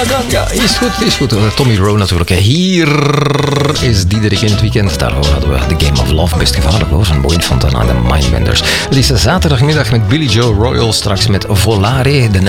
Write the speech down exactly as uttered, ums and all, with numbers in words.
Ja, is goed, is goed. Tommy Rowe natuurlijk. Hier is Diederik in het weekend. Daarvoor hadden we The Game of Love, best gevaarlijk hoor. Zo'n Boyd Fontana en de Mindbenders. Het is zaterdagmiddag met Billy Joe Royal, straks met Volare, de